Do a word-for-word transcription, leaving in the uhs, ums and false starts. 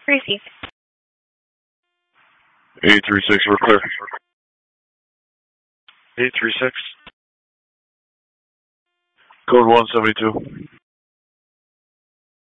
Received. eight three six, we're clear. eight three six. Code one seventy-two.